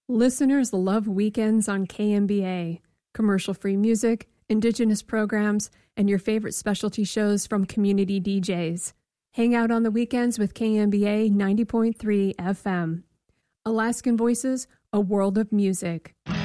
Listeners love weekends on KMBA. Commercial-free music, indigenous programs, and your favorite specialty shows from community DJs. Hang out on the weekends with KMBA 90.3 FM. Alaskan Voices, a world of music.